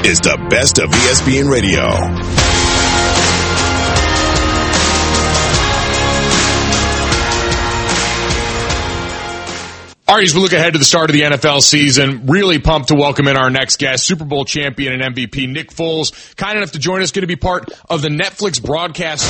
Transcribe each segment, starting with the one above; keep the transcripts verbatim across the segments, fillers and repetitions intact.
is the best of E S P N Radio. All right, as we look ahead to the start of the N F L season, really pumped to welcome in our next guest, Super Bowl champion and M V P Nick Foles, kind enough to join us, going to be part of the Netflix broadcast.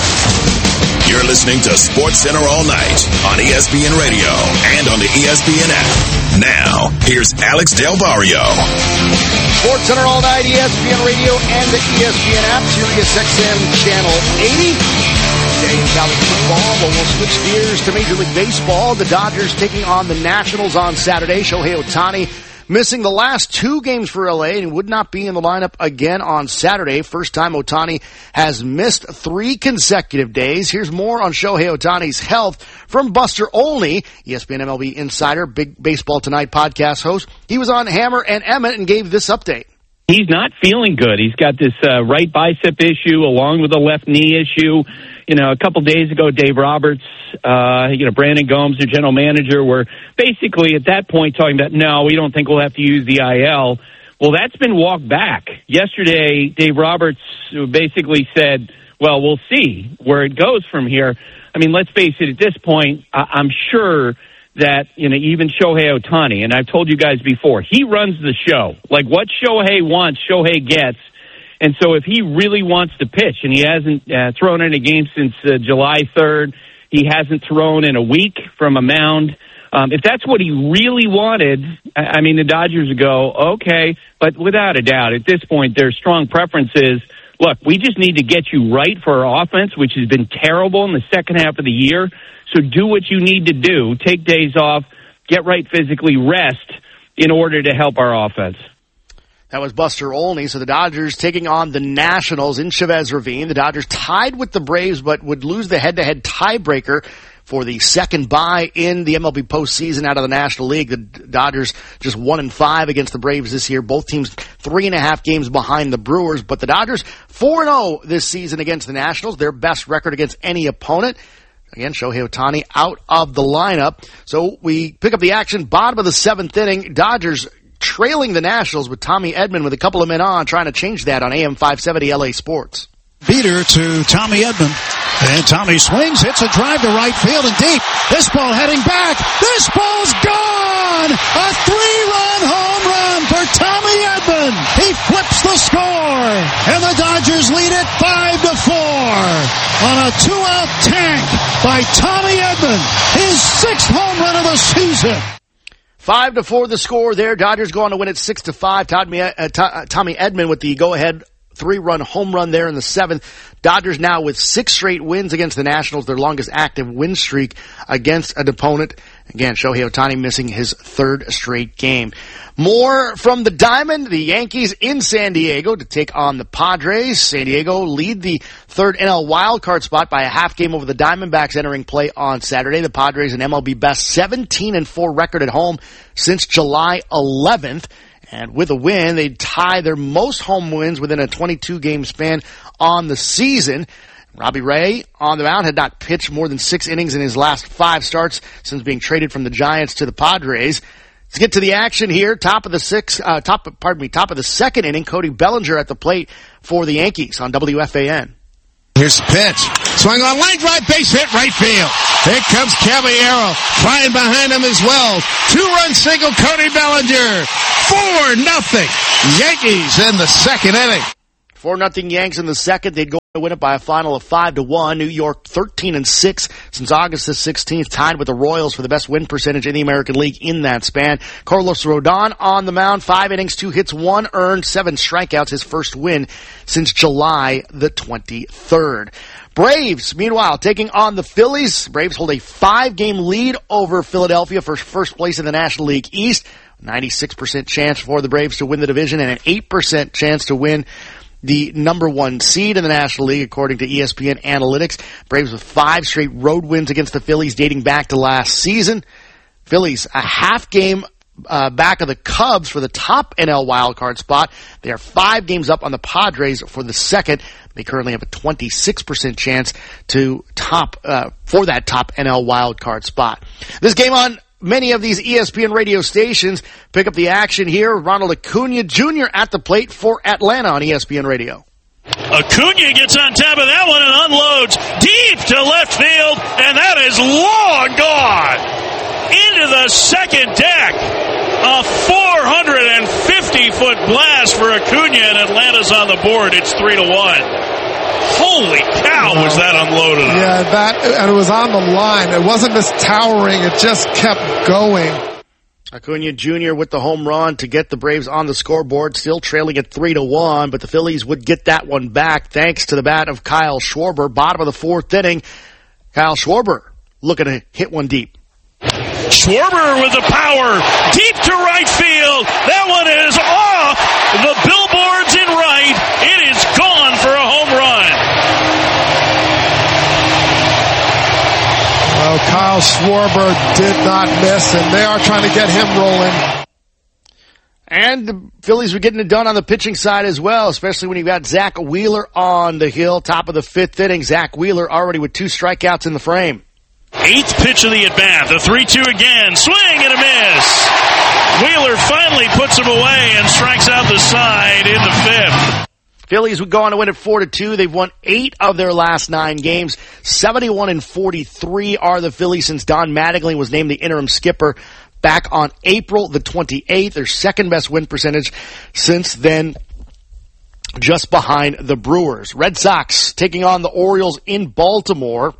You're listening to SportsCenter all night on E S P N Radio and on the E S P N app. Now, here's Alex Del Barrio. SportsCenter all night, E S P N Radio and the E S P N app, Sirius X M Channel eighty. Today college football, but we'll switch gears to Major League Baseball. The Dodgers taking on the Nationals on Saturday. Shohei Ohtani missing the last two games for L A and would not be in the lineup again on Saturday. First time Ohtani has missed three consecutive days. Here's more on Shohei Ohtani's health from Buster Olney, E S P N M L B insider, Big Baseball Tonight podcast host. He was on Hammer and Emmett and gave this update. He's not feeling good. He's got this uh, right bicep issue along with a left knee issue. You know, a couple days ago, Dave Roberts, uh, you know, Brandon Gomes, their general manager, were basically at that point talking about, no, we don't think we'll have to use the I L. Well, that's been walked back. Yesterday, Dave Roberts basically said, well, we'll see where it goes from here. I mean, let's face it, at this point, I- I'm sure that, you know, even Shohei Ohtani, and I've told you guys before, he runs the show. Like, what Shohei wants, Shohei gets. And so if he really wants to pitch, and he hasn't uh, thrown in a game since uh, July third, he hasn't thrown in a week from a mound. Um, if that's what he really wanted, I, I mean, the Dodgers would go, okay, but without a doubt, at this point, their strong preference is, look, we just need to get you right for our offense, which has been terrible in the second half of the year. So do what you need to do. Take days off, get right physically, rest in order to help our offense. That was Buster Olney. So the Dodgers taking on the Nationals in Chavez Ravine. The Dodgers tied with the Braves, but would lose the head-to-head tiebreaker for the second bye in the M L B postseason out of the National League. The Dodgers just one and five against the Braves this year. Both teams three and a half games behind the Brewers. But the Dodgers four and oh this season against the Nationals. Their best record against any opponent. Again, Shohei Ohtani out of the lineup. So we pick up the action, bottom of the seventh inning. Dodgers trailing the Nationals with Tommy Edman with a couple of men on, trying to change that on A M five seventy L A Sports. Beater to Tommy Edman. And Tommy swings, hits a drive to right field and deep. This ball heading back. This ball's gone! A three-run home run for Tommy Edman. He flips the score. And the Dodgers lead it five to four on a two-out tank by Tommy Edman. His sixth home run of the season. Five to four the score there. Dodgers go on to win it six to five. Tommy, uh, Tommy Edman with the go-ahead three-run home run there in the seventh. Dodgers now with six straight wins against the Nationals, their longest active win streak against an opponent. Again, Shohei Ohtani missing his third straight game. More from the Diamond, the Yankees in San Diego to take on the Padres. San Diego lead the third N L wildcard spot by a half game over the Diamondbacks entering play on Saturday. The Padres an M L B best seventeen and four record at home since July eleventh. And with a win, they'd tie their most home wins within a twenty-two game span on the season. Robbie Ray on the mound had not pitched more than six innings in his last five starts since being traded from the Giants to the Padres. Let's get to the action here. Top of the six, uh, top, pardon me, top of the second inning. Cody Bellinger at the plate for the Yankees on W F A N. Here's the pitch. Swung on line drive, base hit, right field. Here comes Caballero, flying behind him as well. Two-run single, Cody Bellinger. Four nothing. Yankees in the second inning. Four nothing Yanks in the second. They'd go to win it by a final of five to one. New York thirteen and six since August the sixteenth, tied with the Royals for the best win percentage in the American League in that span. Carlos Rodon on the mound, five innings, two hits, one earned, seven strikeouts, his first win since July the twenty-third. Braves, meanwhile, taking on the Phillies. Braves hold a five-game lead over Philadelphia for first place in the National League East. ninety-six percent chance for the Braves to win the division and an eight percent chance to win the number one seed in the National League, according to E S P N Analytics. Braves with five straight road wins against the Phillies dating back to last season. Phillies a half game uh, back of the Cubs for the top N L wildcard spot. They are five games up on the Padres for the second. They currently have a twenty-six percent chance to top uh, for that top N L wildcard spot. This game on many of these E S P N radio stations. Pick up the action here. Ronald Acuna Junior at the plate for Atlanta on E S P N Radio. Acuna gets on top of that one and unloads deep to left field, and that is long gone into the second deck. A four hundred fifty foot blast for Acuna, and Atlanta's on the board. It's three to one. Holy cow, was that unloaded on? Yeah, that, and it was on the line. It wasn't this towering. It just kept going. Acuna Junior with the home run to get the Braves on the scoreboard, still trailing at three to one, but the Phillies would get that one back thanks to the bat of Kyle Schwarber. Bottom of the fourth inning, Kyle Schwarber looking to hit one deep. Schwarber with the power, deep to right field. That one is off the billboards in right. It is gone for a home run. Well, Kyle Schwarber did not miss, and they are trying to get him rolling. And the Phillies were getting it done on the pitching side as well, especially when you got Zach Wheeler on the hill, top of the fifth inning. Zach Wheeler already with two strikeouts in the frame. Eighth pitch of the at-bat, the three two again, swing and a miss. Wheeler finally puts him away and strikes out the side in the fifth. Phillies would go on to win it four to two. They've won eight of their last nine games. seventy-one and forty-three are the Phillies since Don Mattingly was named the interim skipper back on April the twenty-eighth. Their second best win percentage since then, just behind the Brewers. Red Sox taking on the Orioles in Baltimore.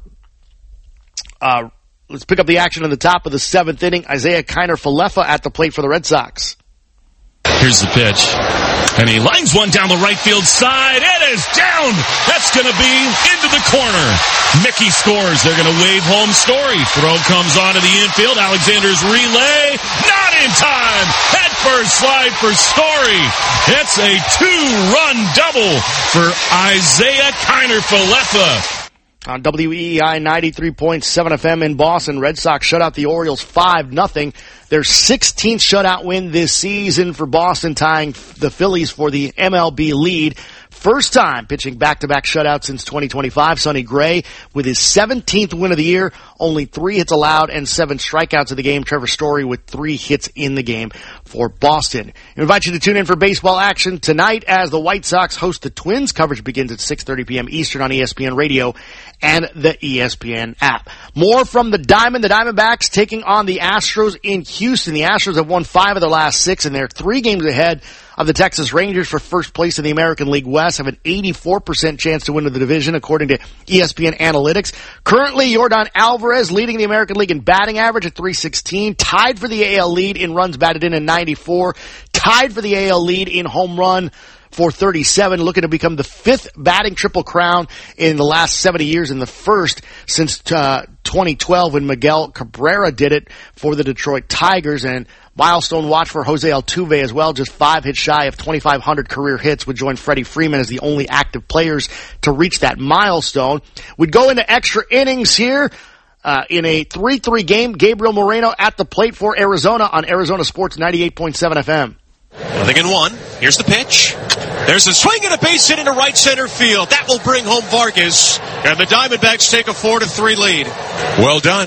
Uh, let's pick up the action in the top of the seventh inning. Isaiah Kiner-Falefa at the plate for the Red Sox. Here's the pitch. And he lines one down the right field side. It is down. That's going to be into the corner. Mickey scores. They're going to wave home Story. Throw comes onto the infield. Alexander's relay. Not in time. Head first slide for Story. It's a two-run double for Isaiah Kiner-Falefa. On W E E I ninety-three point seven F M in Boston, Red Sox shut out the Orioles five nothing. Their sixteenth shutout win this season for Boston, tying the Phillies for the M L B lead. First time pitching back-to-back shutouts since twenty twenty-five. Sonny Gray with his seventeenth win of the year, only three hits allowed and seven strikeouts of the game. Trevor Story with three hits in the game for Boston. I invite you to tune in for baseball action tonight as the White Sox host the Twins. Coverage begins at six thirty p.m. Eastern on E S P N Radio and the E S P N app. More from the Diamond. The Diamondbacks taking on the Astros in Houston. The Astros have won five of their last six, and they're three games ahead of the Texas Rangers for first place in the American League West, have an eighty-four percent chance to win the division according to E S P N Analytics. Currently, Yordan Alvarez leading the American League in batting average at three sixteen, tied for the A L lead in runs batted in at ninety-four, tied for the A L lead in home run for thirty-seven, looking to become the fifth batting triple crown in the last seventy years, and the first since uh, twenty twelve when Miguel Cabrera did it for the Detroit Tigers. And milestone watch for Jose Altuve as well, just five hits shy of twenty-five hundred career hits, would join Freddie Freeman as the only active players to reach that milestone. We'd go into extra innings here. Uh, in a three three game, Gabriel Moreno at the plate for Arizona on Arizona Sports ninety-eight point seven F M. Nothing in one. Here's the pitch. There's a swing and a base hit into right center field. That will bring home Vargas. And the Diamondbacks take a four to three lead. Well done.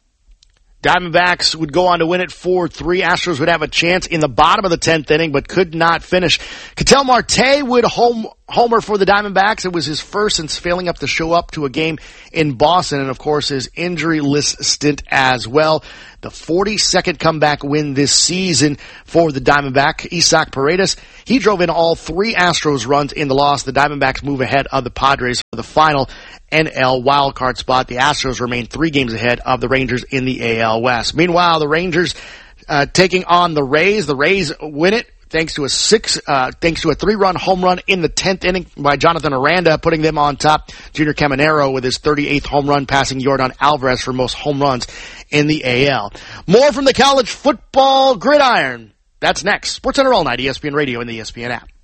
Diamondbacks would go on to win it four three. Astros would have a chance in the bottom of the tenth inning, but could not finish. Ketel Marte would home, homer for the Diamondbacks. It was his first since failing up to show up to a game in Boston, and of course his injury-less stint as well. The forty-second comeback win this season for the Diamondback. Isaac Paredes, he drove in all three Astros runs in the loss. The Diamondbacks move ahead of the Padres for the final N L wildcard spot. The Astros remain three games ahead of the Rangers in the A L West. Meanwhile, the Rangers uh, taking on the Rays. The Rays win it thanks to a six, uh, thanks to a three-run home run in the tenth inning by Jonathan Aranda, putting them on top. Junior Caminero with his thirty-eighth home run, passing Yordan Alvarez for most home runs in the A L. More from the college football gridiron. That's next. SportsCenter all night, E S P N Radio and the E S P N app.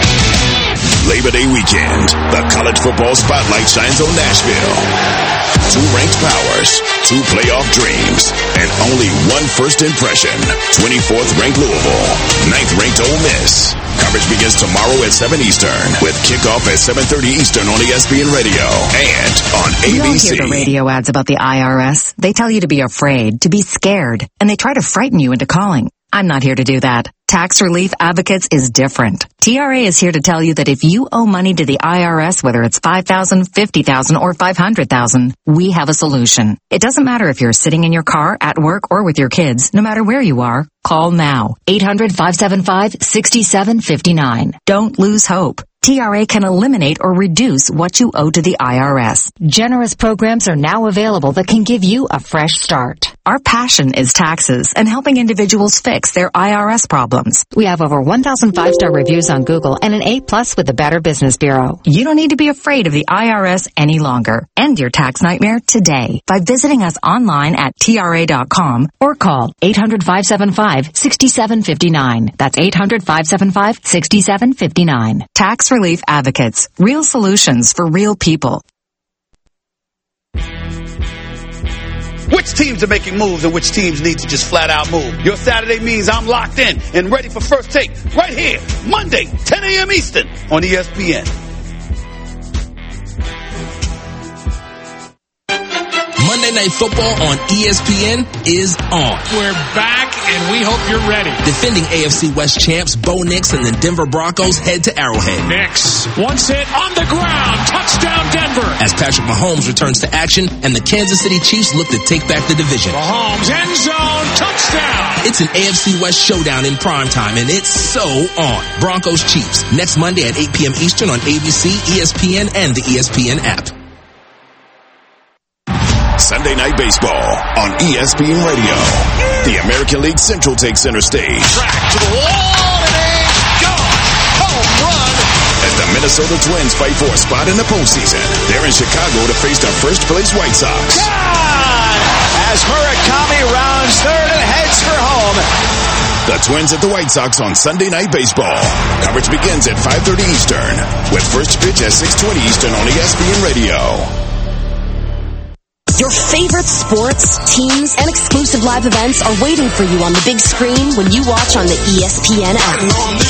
Labor Day weekend, the college football spotlight shines on Nashville. two ranked powers, two playoff dreams, and only one first impression. twenty-fourth ranked Louisville, ninth ranked Ole Miss. Coverage begins tomorrow at seven Eastern with kickoff at seven thirty Eastern on E S P N Radio and on A B C. You don't hear the radio ads about the I R S. They tell you to be afraid, to be scared, and they try to frighten you into calling. I'm not here to do that. Tax Relief Advocates is different. T R A is here to tell you that if you owe money to the I R S, whether it's five thousand dollars, fifty thousand dollars, or five hundred thousand dollars, we have a solution. It doesn't matter if you're sitting in your car, at work, or with your kids. No matter where you are, call now. eight hundred, five seven five, six seven five nine. Don't lose hope. T R A can eliminate or reduce what you owe to the I R S. Generous programs are now available that can give you a fresh start. Our passion is taxes and helping individuals fix their I R S problems. We have over one thousand five-star reviews on Google and an A plus with the Better Business Bureau. You don't need to be afraid of the I R S any longer. End your tax nightmare today by visiting us online at T R A dot com or call eight hundred, five seven five, six seven five nine. That's eight hundred, five seven five, six seven five nine. Tax Relief Advocates. Real solutions for real people. Which teams are making moves and which teams need to just flat out move? Your Saturday means I'm locked in and ready for First Take right here, Monday, ten a.m. Eastern on E S P N. Monday Night Football on E S P N is on. We're back, and we hope you're ready. Defending A F C West champs Bo Nix and the Denver Broncos head to Arrowhead. Nix, once hit on the ground, touchdown Denver. As Patrick Mahomes returns to action, and the Kansas City Chiefs look to take back the division. Mahomes, end zone, touchdown. It's an A F C West showdown in primetime, and it's so on. Broncos Chiefs, next Monday at eight p.m. Eastern on A B C, E S P N, and the E S P N app. Sunday Night Baseball on E S P N Radio. The American League Central takes center stage. Track to the wall, and it's gone. Home run. As the Minnesota Twins fight for a spot in the postseason, they're in Chicago to face the first-place White Sox. God! As Murakami rounds third and heads for home. The Twins at the White Sox on Sunday Night Baseball. Coverage begins at five thirty Eastern, with first pitch at six twenty Eastern on E S P N Radio. Your favorite sports, teams, and exclusive live events are waiting for you on the big screen when you watch on the E S P N app.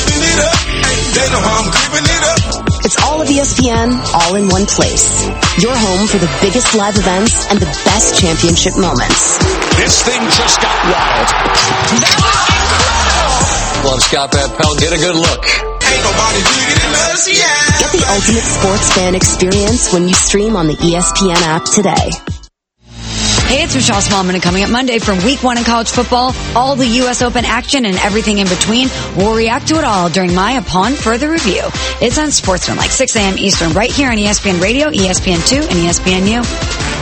It's all of E S P N, all in one place. Your home for the biggest live events and the best championship moments. This thing just got wild. Love Scott Van Pelt. Get a good look. Ain't nobody bigger than us, yeah. Get the ultimate sports fan experience when you stream on the E S P N app today. Hey, it's Michelle Smallman, and coming up Monday from week one in college football, all the U S Open action and everything in between. We'll react to it all during my Upon Further Review. It's on SportsCenter, like six a.m. Eastern, right here on E S P N Radio, E S P N two, and E S P N U.